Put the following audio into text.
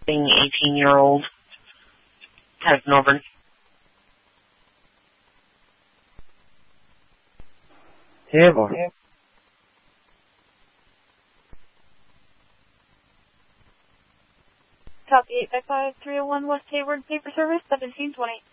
being 18-year-old. Type Northern. Hayward. Copy 855-301 West Hayward, paper service, 1720.